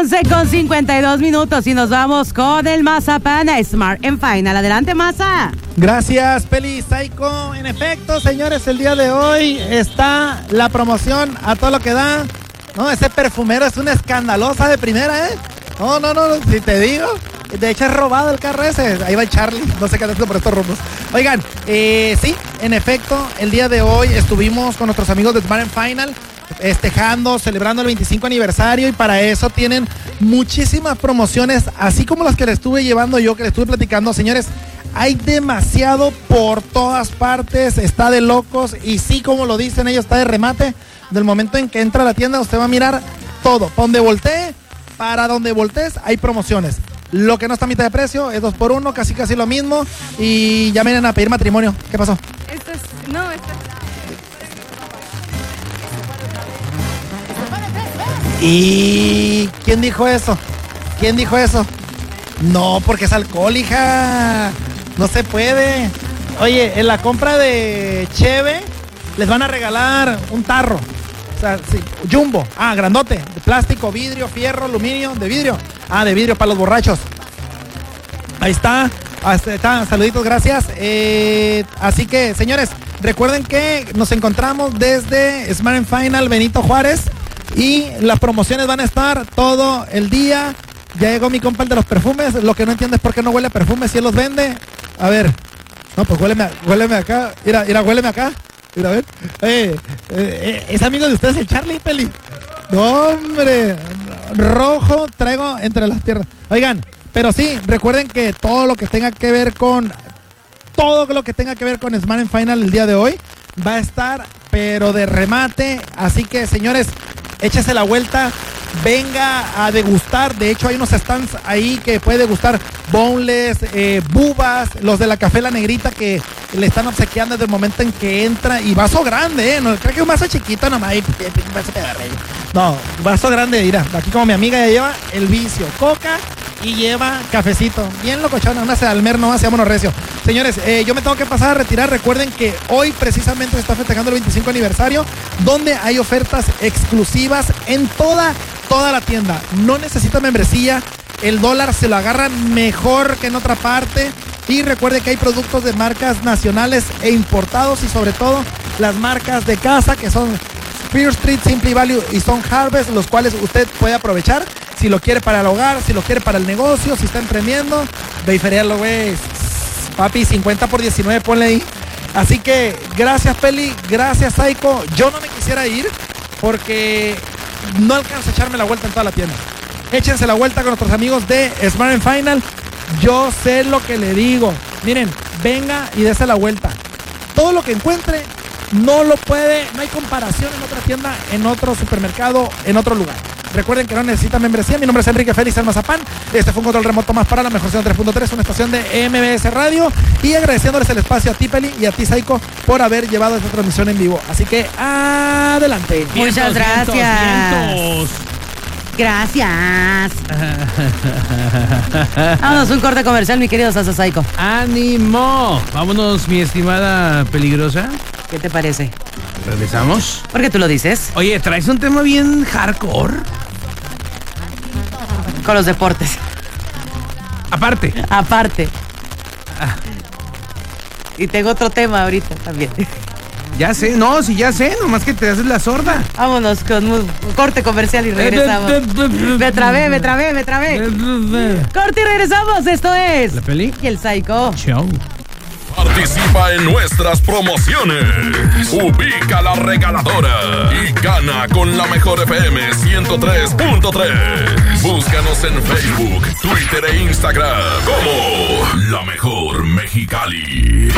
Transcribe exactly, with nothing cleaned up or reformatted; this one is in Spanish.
once con cincuenta y dos minutos y nos vamos con el Mazapán Smart and Final. Adelante, Maza. Gracias, Peli Psycho. En efecto, señores, el día de hoy está la promoción a todo lo que da. No, ese perfumero es una escandalosa de primera, ¿eh? No, no, no, si te digo. De hecho, es robado el carro ese. Ahí va el Charlie. No sé qué hacer por estos rumbos. Oigan, eh, sí, en efecto, el día de hoy estuvimos con nuestros amigos de Smart and Final festejando, celebrando el veinticinco aniversario, y para eso tienen muchísimas promociones, así como las que le estuve llevando yo, que le estuve platicando. Señores, hay demasiado por todas partes, está de locos, y sí, como lo dicen ellos, está de remate. Del momento en que entra a la tienda, usted va a mirar todo, para donde voltee, para donde voltees, hay promociones. Lo que no está a mitad de precio es dos por uno, casi casi lo mismo, y ya vienen a pedir matrimonio. ¿Qué pasó? Esto es, no, esto es... ¿Y quién dijo eso? ¿Quién dijo eso? No, porque es alcohol, hija. No se puede. Oye, en la compra de Cheve les van a regalar un tarro. O sea, sí, jumbo. Ah, grandote. De plástico, vidrio, fierro, aluminio. De vidrio. Ah, de vidrio para los borrachos. Ahí está. Ahí está. Saluditos, gracias. Eh, así que, señores, recuerden que nos encontramos desde Smart and Final Benito Juárez. Y las promociones van a estar todo el día. Ya llegó mi compa el de los perfumes. Lo que no entiendo es por qué no huele a perfume si él los vende. A ver. No, pues huéleme, huéleme acá. Mira, mira, huéleme acá. Mira, a ver. Eh, eh, ¿Es amigo de ustedes el Charlie, Peli? No, hombre. Rojo traigo entre las piernas. Oigan, pero sí, recuerden que todo lo que tenga que ver con... Todo lo que tenga que ver con Smart and Final el día de hoy va a estar, pero de remate. Así que, señores, échese la vuelta, venga a degustar. De hecho, hay unos stands ahí que puede degustar boneless, eh, bubas, los de la Café La Negrita que le están obsequiando desde el momento en que entra. Y vaso grande, ¿eh? No, creo que un vaso chiquito nomás. No, vaso grande, mira. Aquí como mi amiga ya lleva el vicio, coca y lleva cafecito. Bien locochona, una se almer, no hacia mono recio. Señores, eh, yo me tengo que pasar a retirar. Recuerden que hoy precisamente se está festejando el veinticinco aniversario, donde hay ofertas exclusivas en toda, toda la tienda. No necesita membresía. El dólar se lo agarran mejor que en otra parte. Y recuerde que hay productos de marcas nacionales e importados, y sobre todo las marcas de casa, que son Fear Street, Simply Value y Son Harvest, los cuales usted puede aprovechar si lo quiere para el hogar, si lo quiere para el negocio, si está emprendiendo. Ve y feriarlo, güey. Papi, cincuenta por diecinueve, ponle ahí. Así que gracias, Peli, gracias, Psycho. Yo no me quisiera ir porque no alcanzo a echarme la vuelta en toda la tienda. Échense la vuelta con nuestros amigos de Smart and Final. Yo sé lo que le digo. Miren, venga y dése la vuelta. Todo lo que encuentre no lo puede, no hay comparación en otra tienda, en otro supermercado, en otro lugar. Recuerden que no necesitan membresía. Mi nombre es Enrique Félix, el Mazapán. Este fue un control remoto más para la mejor ciento tres punto tres, una estación de M B S Radio. Y agradeciéndoles el espacio a ti, Peli, y a ti, Psycho, por haber llevado esta transmisión en vivo. Así que adelante. Muchas gracias. Vientos, vientos. Gracias. Vámonos, un corte comercial, mi querido Sasa Psycho. ¡Ánimo! Vámonos, mi estimada peligrosa. ¿Qué te parece? ¿Regresamos? ¿Por qué tú lo dices? Oye, traes un tema bien hardcore. Con los deportes. Aparte. Aparte. Ah. Y tengo otro tema ahorita también. Ya sé, no, sí, ya sé, nomás que te haces la sorda. Vámonos con un corte comercial y regresamos. Me trabé, me trabé, me trabé. Corte y regresamos, esto es... ¿La Peli? Y el Psycho. Show. Participa en nuestras promociones. Ubica la regaladora y gana con la mejor F M ciento tres punto tres. Búscanos en Facebook, Twitter e Instagram como La Mejor Mexicali.